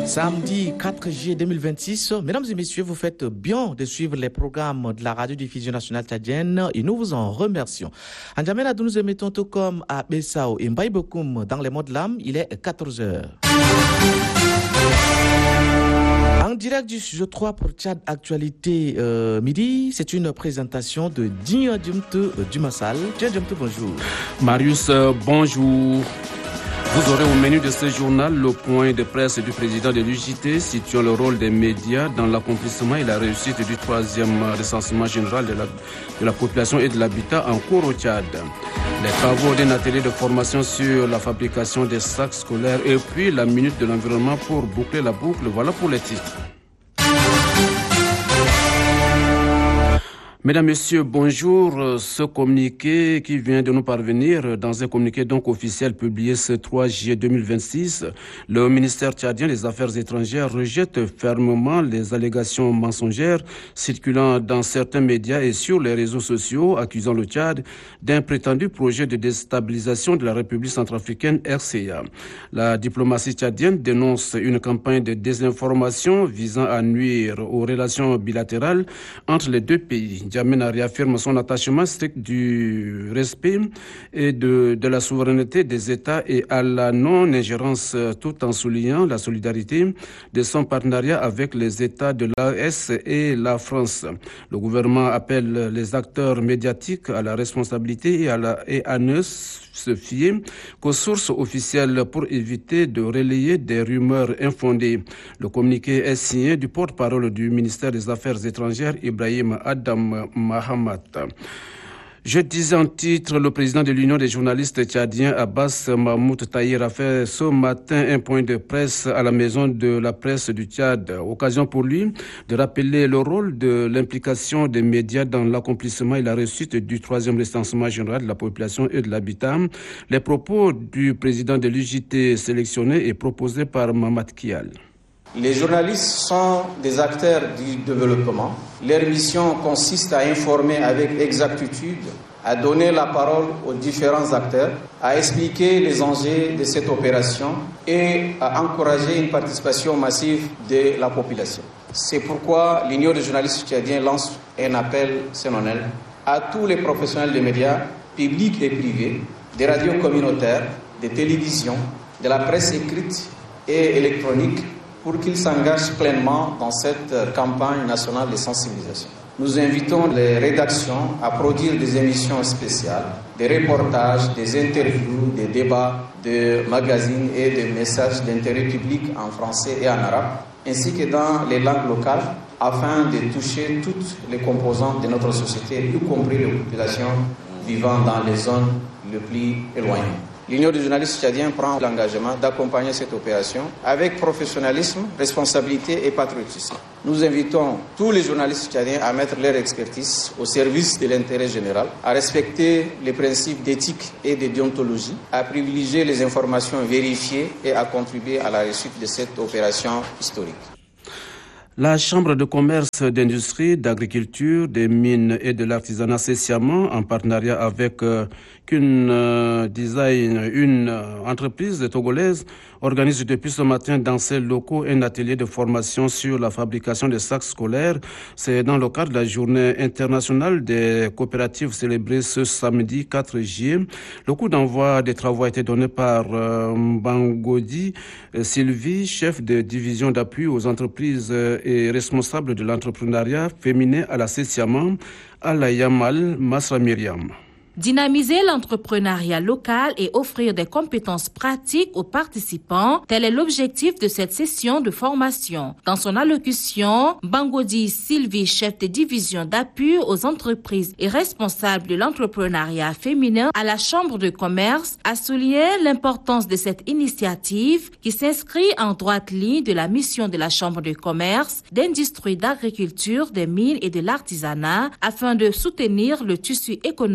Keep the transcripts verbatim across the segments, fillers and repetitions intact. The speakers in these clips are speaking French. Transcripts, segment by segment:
Samedi quatre juillet deux mille vingt-six, mesdames et messieurs, vous faites bien de suivre les programmes de la radiodiffusion nationale tchadienne et nous vous en remercions. En Djamena, nous émettons tout comme à Bessao et Mbaïbekoum dans les mots de l'âme, il est quatorze heures. En direct du studio trois pour Tchad Actualité euh, Midi, c'est une présentation de Digne Djumte du Massal. Digne Djumte, bonjour. Marius, euh, bonjour. Vous aurez au menu de ce journal le point de presse du président de l'U J T situant le rôle des médias dans l'accomplissement et la réussite du troisième recensement général de la, de la population et de l'habitat en cours au Tchad. Les travaux d'un atelier de formation sur la fabrication des sacs scolaires et puis la minute de l'environnement pour boucler la boucle. Voilà pour les titres. Mesdames, Messieurs, bonjour. Ce communiqué qui vient de nous parvenir dans un communiqué donc officiel publié ce trois juillet deux mille vingt-six, le ministère tchadien des Affaires étrangères rejette fermement les allégations mensongères circulant dans certains médias et sur les réseaux sociaux accusant le Tchad d'un prétendu projet de déstabilisation de la République centrafricaine R C A. La diplomatie tchadienne dénonce une campagne de désinformation visant à nuire aux relations bilatérales entre les deux pays. Djamena réaffirme son attachement strict du respect et de, de la souveraineté des États et à la non-ingérence tout en soulignant la solidarité de son partenariat avec les États de l'A E S et la France. Le gouvernement appelle les acteurs médiatiques à la responsabilité et à, la, et à ne se fier qu'aux sources officielles pour éviter de relayer des rumeurs infondées. Le communiqué est signé du porte-parole du ministère des Affaires étrangères, Ibrahim Adam Mahamat. Je disais en titre, le président de l'Union des journalistes tchadiens, Abbas Mahmoud Tahir, a fait ce matin un point de presse à la maison de la presse du Tchad. Occasion pour lui de rappeler le rôle de l'implication des médias dans l'accomplissement et la réussite du troisième recensement général de la population et de l'habitat. Les propos du président de l'U J T sélectionnés et proposés par Mamad Kial. Les journalistes sont des acteurs du développement. Leur mission consiste à informer avec exactitude, à donner la parole aux différents acteurs, à expliquer les enjeux de cette opération et à encourager une participation massive de la population. C'est pourquoi l'Union des journalistes tchadiens lance un appel solennel à tous les professionnels des médias, publics et privés, des radios communautaires, des télévisions, de la presse écrite et électronique, pour qu'ils s'engagent pleinement dans cette campagne nationale de sensibilisation. Nous invitons les rédactions à produire des émissions spéciales, des reportages, des interviews, des débats, des magazines et des messages d'intérêt public en français et en arabe, ainsi que dans les langues locales, afin de toucher toutes les composantes de notre société, y compris les populations vivant dans les zones les plus éloignées. L'Union des journalistes tchadiens prend l'engagement d'accompagner cette opération avec professionnalisme, responsabilité et patriotisme. Nous invitons tous les journalistes tchadiens à mettre leur expertise au service de l'intérêt général, à respecter les principes d'éthique et de déontologie, à privilégier les informations vérifiées et à contribuer à la réussite de cette opération historique. La Chambre de commerce, d'industrie, d'agriculture, des mines et de l'artisanat Sesiaman, en partenariat avec euh, qu'une euh, design, une euh, entreprise togolaise, organise depuis ce matin dans ses locaux un atelier de formation sur la fabrication des sacs scolaires. C'est dans le cadre de la journée internationale des coopératives célébrée ce samedi quatre juillet. Le coup d'envoi des travaux a été donné par euh, Mbangodi Sylvie, chef de division d'appui aux entreprises euh, et responsable de l'entrepreneuriat féminin à la Sesiaman, à la Yamal Masra Myriam. Dynamiser l'entrepreneuriat local et offrir des compétences pratiques aux participants, tel est l'objectif de cette session de formation. Dans son allocution, Bangodi Sylvie, chef de division d'appui aux entreprises et responsable de l'entrepreneuriat féminin à la Chambre de commerce, a souligné l'importance de cette initiative qui s'inscrit en droite ligne de la mission de la Chambre de commerce, d'industrie, d'agriculture, des mines et de l'artisanat afin de soutenir le tissu économique local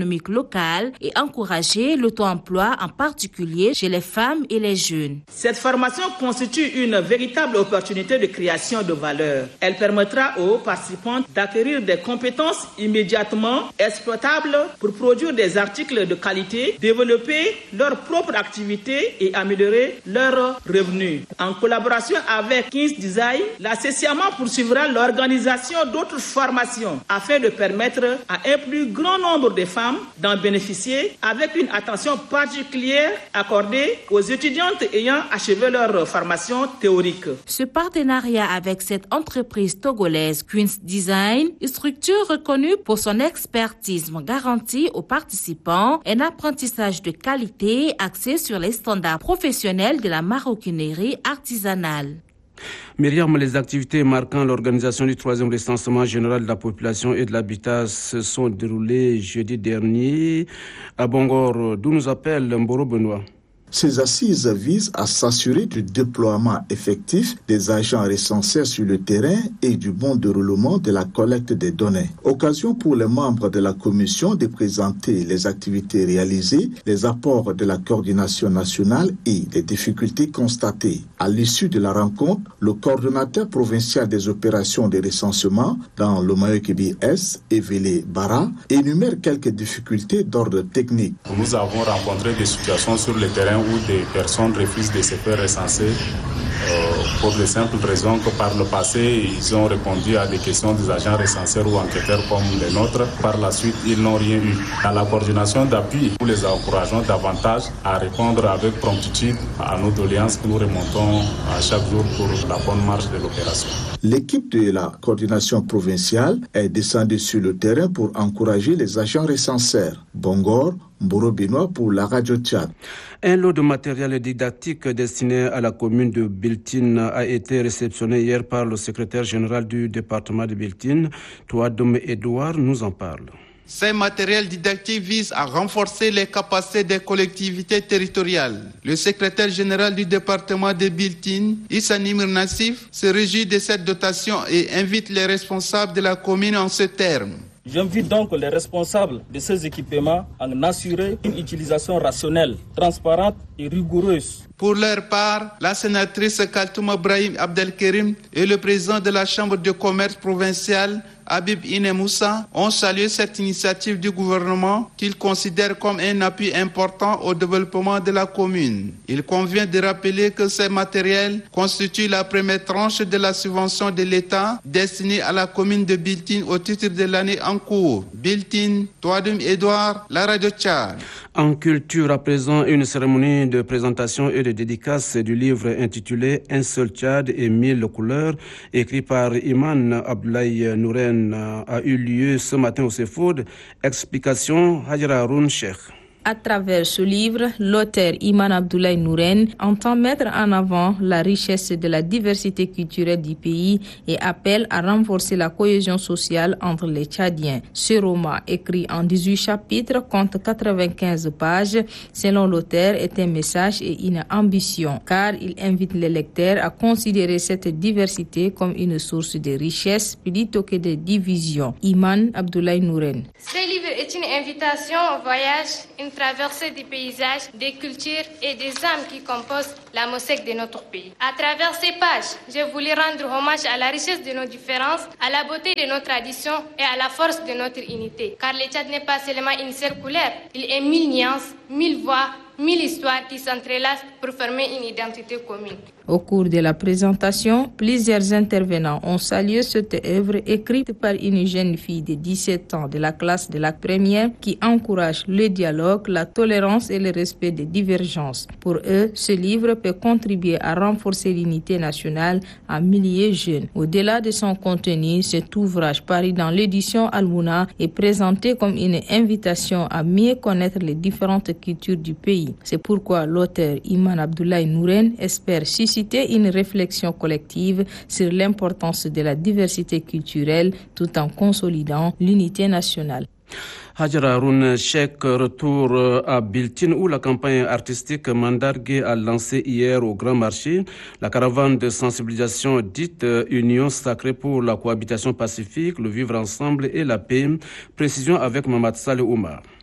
locale et encourager l'auto-emploi, en particulier chez les femmes et les jeunes. Cette formation constitue une véritable opportunité de création de valeur. Elle permettra aux participants d'acquérir des compétences immédiatement exploitables pour produire des articles de qualité, développer leur propre activité et améliorer leurs revenus. En collaboration avec King's Design, la CECIAMA poursuivra l'organisation d'autres formations afin de permettre à un plus grand nombre de femmes d'en bénéficier avec une attention particulière accordée aux étudiantes ayant achevé leur formation théorique. Ce partenariat avec cette entreprise togolaise King's Design, structure reconnue pour son expertise, garantit aux participants un apprentissage de qualité axé sur les standards professionnels de la maroquinerie artisanale. Myriam, les activités marquant l'organisation du troisième recensement général de la population et de l'habitat se sont déroulées jeudi dernier à Bongor, d'où nous appelle Mboro Benoît. Ces assises visent à s'assurer du déploiement effectif des agents recensés sur le terrain et du bon déroulement de la collecte des données. Occasion pour les membres de la commission de présenter les activités réalisées, les apports de la coordination nationale et les difficultés constatées. À l'issue de la rencontre, le coordonnateur provincial des opérations de recensement dans le Mayo-Kébi-Est, Evele Bara, énumère quelques difficultés d'ordre technique. Nous avons rencontré des situations sur le terrain où des personnes refusent de se faire recenser euh, pour de simples raisons que par le passé, ils ont répondu à des questions des agents recenseurs ou enquêteurs comme les nôtres. Par la suite, ils n'ont rien eu. Dans la coordination d'appui, nous les encourageons davantage à répondre avec promptitude à nos doléances que nous remontons à chaque jour pour la bonne marche de l'opération. L'équipe de la coordination provinciale est descendue sur le terrain pour encourager les agents recenseurs. Bongor, Mboro Benoît pour la radio Tchad. Un lot de matériel didactique destiné à la commune de Biltine a été réceptionné hier par le secrétaire général du département de Biltine. Touadoum Edouard nous en parle. Ces matériels didactiques visent à renforcer les capacités des collectivités territoriales. Le secrétaire général du département de Biltine, Issa Nimir Nassif, se réjouit de cette dotation et invite les responsables de la commune en ces termes. J'invite donc les responsables de ces équipements à en assurer une utilisation rationnelle, transparente et rigoureuse. Pour leur part, la sénatrice Kaltouma Brahim Abdelkerim et le président de la Chambre de commerce provinciale, Habib Ine Moussa, ont salué cette initiative du gouvernement qu'ils considèrent comme un appui important au développement de la commune. Il convient de rappeler que ces matériels constituent la première tranche de la subvention de l'État destinée à la commune de Biltine au titre de l'année en cours. Biltine, Touadoum Edouard, la radio Tchad. En culture, à présent, une cérémonie de présentation et de dédicace du livre intitulé Un seul Tchad et mille couleurs, écrit par Iman Abdoulaye Nouren, a eu lieu ce matin au Cefoud. Explication, Hajra Haroun Cheikh. À travers ce livre, l'auteur Iman Abdoulaye Nouren entend mettre en avant la richesse de la diversité culturelle du pays et appelle à renforcer la cohésion sociale entre les Tchadiens. Ce roman, écrit en dix-huit chapitres, compte quatre-vingt-quinze pages. Selon l'auteur, est un message et une ambition, car il invite les lecteurs à considérer cette diversité comme une source de richesse plutôt que de division. Iman Abdoulaye Nouren. Ce livre est une invitation au voyage, une traversée des paysages, des cultures et des âmes qui composent la mosaïque de notre pays. À travers ces pages, je voulais rendre hommage à la richesse de nos différences, à la beauté de nos traditions et à la force de notre unité. Car le Tchad n'est pas seulement une seule couleur, il est mille nuances, mille voix, mille histoires qui s'entrelacent pour former une identité commune. Au cours de la présentation, plusieurs intervenants ont salué cette œuvre écrite par une jeune fille de dix-sept ans de la classe de la première qui encourage le dialogue, la tolérance et le respect des divergences. Pour eux, ce livre peut contribuer à renforcer l'unité nationale en milliers de jeunes. Au-delà de son contenu, cet ouvrage paru dans l'édition Al-Mouna est présenté comme une invitation à mieux connaître les différentes cultures du pays. C'est pourquoi l'auteur Iman Abdoulaye Nouren espère susciter une réflexion collective sur l'importance de la diversité culturelle tout en consolidant l'unité nationale. Hajra Haroun Cheikh, retour à Biltine où la campagne artistique Mandargué a lancé hier au Grand Marché la caravane de sensibilisation dite Union sacrée pour la cohabitation pacifique, le vivre ensemble et la paix. Précision avec Mamad Saleh Oumar.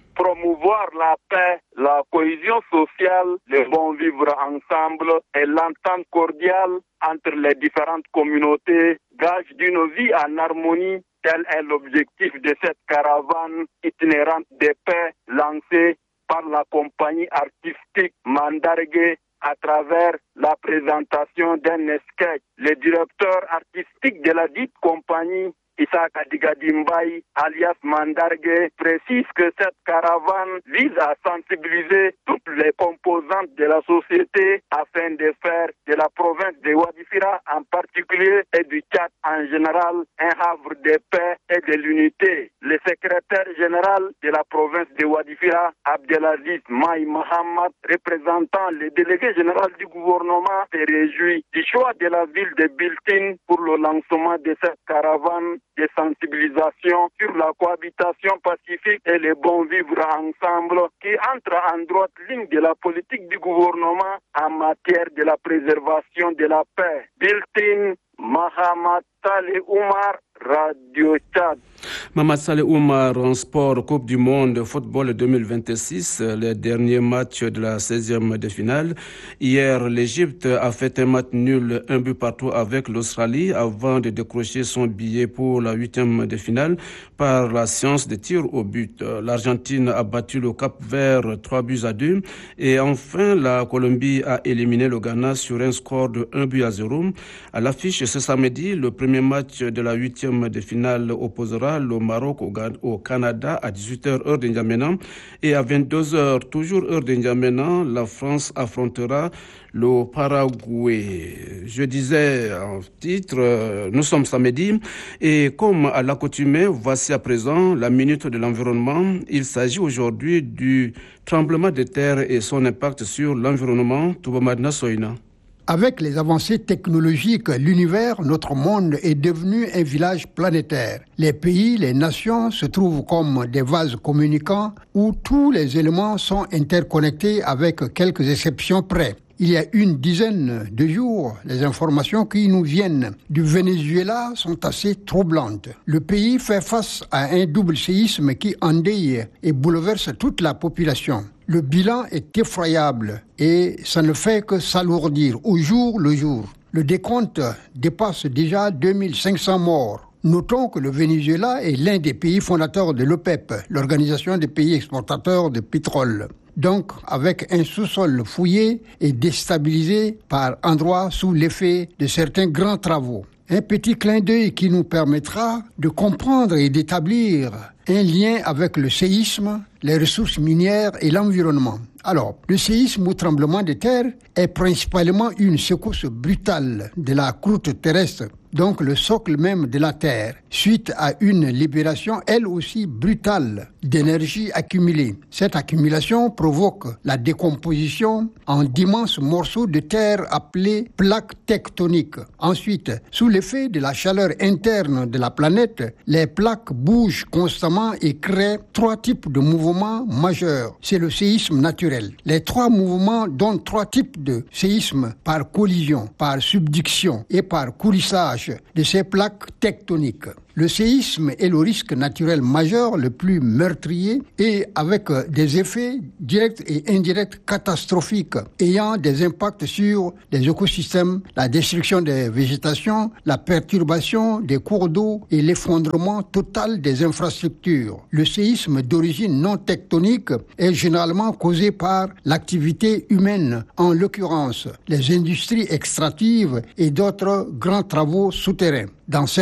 promouvoir la paix, la cohésion sociale, le bon vivre ensemble et l'entente cordiale entre les différentes communautés, gage d'une vie en harmonie. Tel est l'objectif de cette caravane itinérante de paix lancée par la compagnie artistique Mandargué à travers la présentation d'un sketch. Le directeur artistique de la dite compagnie, Isaac Adigadimbaï, alias Mandargué, précise que cette caravane vise à sensibiliser toutes les composantes de la société afin de faire de la province de Wadifira en particulier et du Tchad en général un havre de paix et de l'unité. Le secrétaire général de la province de Wadifira, Abdelaziz Maï Mohamed, représentant le délégué général du gouvernement, se réjouit du choix de la ville de Biltine pour le lancement de cette caravane de sensibilisation sur la cohabitation pacifique et le bon vivre ensemble qui entre en droite ligne de la politique du gouvernement en matière de la préservation de la paix. Biltine, Mahamat Saleh Oumar, Radio Tchad. Mahamat Saleh Oumar, en sport, Coupe du Monde, football deux mille vingt-six, les derniers matchs de la seizième de finale. Hier, l'Égypte a fait un match nul, un but partout avec l'Australie avant de décrocher son billet pour la huitième de finale par la séance de tir au but. L'Argentine a battu le Cap-Vert trois buts à deux et enfin la Colombie a éliminé le Ghana sur un score de un but à zéro. À l'affiche ce samedi, le premier match de la huitième de finale opposera le Maroc au Canada à dix-huit heures heure de N'Djamena et à vingt-deux heures toujours heure de N'Djamena, la France affrontera le Paraguay. Je disais en titre, nous sommes samedi et comme à l'accoutumée, voici à présent la minute de l'environnement. Il s'agit aujourd'hui du tremblement de terre et son impact sur l'environnement. Toubamadna Soina. Avec les avancées technologiques, l'univers, notre monde, est devenu un village planétaire. Les pays, les nations se trouvent comme des vases communicants où tous les éléments sont interconnectés avec quelques exceptions près. Il y a une dizaine de jours, les informations qui nous viennent du Venezuela sont assez troublantes. Le pays fait face à un double séisme qui endeuille et bouleverse toute la population. Le bilan est effroyable et ça ne fait que s'alourdir au jour le jour. Le décompte dépasse déjà deux mille cinq cents morts. Notons que le Venezuela est l'un des pays fondateurs de l'OPEP, l'Organisation des pays exportateurs de pétrole. Donc, avec un sous-sol fouillé et déstabilisé par endroits sous l'effet de certains grands travaux. Un petit clin d'œil qui nous permettra de comprendre et d'établir un lien avec le séisme, les ressources minières et l'environnement. Alors, le séisme ou tremblement de terre est principalement une secousse brutale de la croûte terrestre, donc le socle même de la Terre, suite à une libération, elle aussi brutale, d'énergie accumulée. Cette accumulation provoque la décomposition en d'immenses morceaux de terre appelés plaques tectoniques. Ensuite, sous l'effet de la chaleur interne de la planète, les plaques bougent constamment et créent trois types de mouvements majeurs. C'est le séisme naturel. Les trois mouvements donnent trois types de séismes par collision, par subduction et par coulissage de ces plaques tectoniques. Le séisme est le risque naturel majeur le plus meurtrier et avec des effets directs et indirects catastrophiques ayant des impacts sur les écosystèmes, la destruction des végétations, la perturbation des cours d'eau et l'effondrement total des infrastructures. Le séisme d'origine non tectonique est généralement causé par l'activité humaine, en l'occurrence les industries extractives et d'autres grands travaux souterrains. Dans